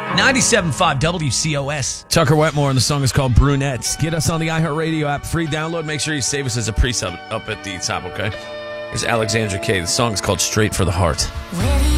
97.5 WCOS. Tucker Wetmore, and the song is called Brunettes. Get us on the iHeartRadio app. Free download. Make sure you save us as a pre-sub up at the top, okay? Here's Alexandra Kay. The song is called Straight for the Heart.